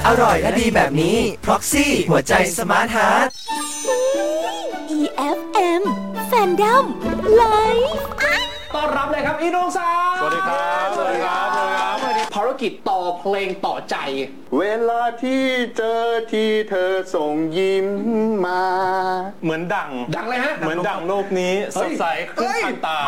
ร่อยและดีแบบนี้ Proxy หัวใจสมาร์ทฮาร์ท EFM Fandom Live ต้อนรับเลยครับอีน้องสาวสวัสดีครับสวัสดีครับสวัสดีครับภารกิจต่อเพลงต่อใจเวลาที่เจอที่เธอส่งยิ้มมาเหมือนดังเลยฮะเหมือนดังโลกนี้สดใสขึ้นทันตา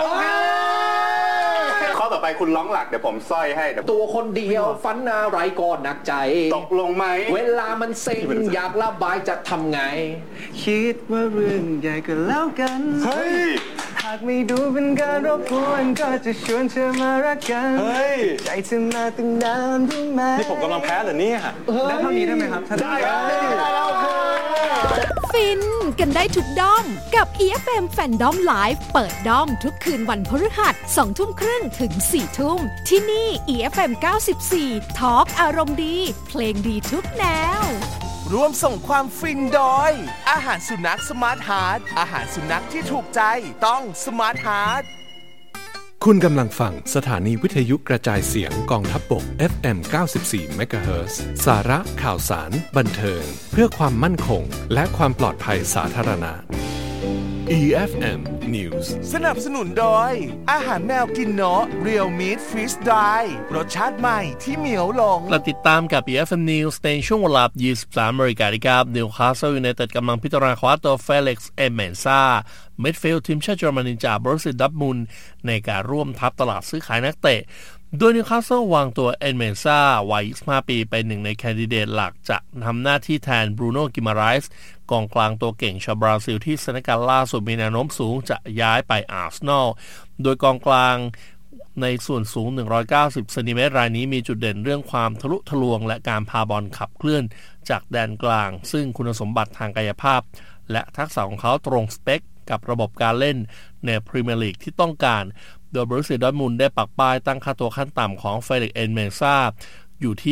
ข้อต่อไปคุณร้องหลักเดี๋ยวผมสร้อยให้ตัวคนเดียวฝันอะไรก็หนักใจตกลงไหมเวลามันเซ็งอยากระบายจะทำไงคิดว่าเรื่องใหญ่ก็แล้วกันเฮ้ยหากไม่ดูเป็นการรบกวนก็จะชวนเธอมารักกันเฮ้ยใจเธอมาตั้งนานรู้ไหมนี่ผมกำลังแพ้เหรอเนี่ยได้เท่านี้ได้ไหมครับได้แล้วฟินกันได้ทุกด้อมกับ EFM Fandom Live เปิดด้อมทุกคืนวันพฤหัส 20:30 ถึง 4 ทุ่มที่นี่ EFM 94 Talk อารมณ์ดีเพลงดีทุกแนวร่วมส่งความฟินโดยอาหารสุนัขสมาร์ทฮาร์ทอาหารสุนัขที่ถูกใจต้องสมาร์ทฮาร์ทคุณกำลังฟังสถานีวิทยุกระจายเสียงกองทัพบก FM 94 MHz สาระข่าวสารบันเทิงเพื่อความมั่นคงและความปลอดภัยสาธารณะ EFM News สนับสนุนโดยอาหารแมวกินเนาะ Real Meat Fish Dry รสชาติใหม่ที่เหมียวหลงและติดตามกับ EFM News ในช่วงเวลา 23 นาฬิกาครับนิวคาสเซิลยูไนเต็ดกำลังพิจารณาคว้าตัวเฟลิกซ์ เอเมนซ่ามิดฟิลด์ทีมชาติเยอรมนีจากบรูเซีย ดอร์ทมุนด์ในการร่วมทัพตลาดซื้อขายนักเตะโดยนิวคาสเซิลวางตัวเอเมนซ่าวัย 25 ปีเป็นหนึ่งในแคนดิเดตหลักจะทำหน้าที่แทนบรูโน่ กิมาไรส์กองกลางตัวเก่งชาวบราซิลที่สถานการณ์ล่าสุดมีแนวโน้มสูงจะย้ายไปอาร์เซนอลโดยกองกลางในส่วนสูง190 เซนติเมตรรายนี้มีจุดเด่นเรื่องความทะลุทะลวงและการพาบอลขับเคลื่อนจากแดนกลางซึ่งคุณสมบัติทางกายภาพและทักษะของเขาตรงสเปคกับระบบการเล่นในพรีเมียร์ลีกที่ต้องการโดยบรูเซีย ดอร์ทมุนด์ได้ปักป้ายตั้งค่าตัวขั้นต่ำของเฟลิกซ์ เอเมนซ่าอยู่ที่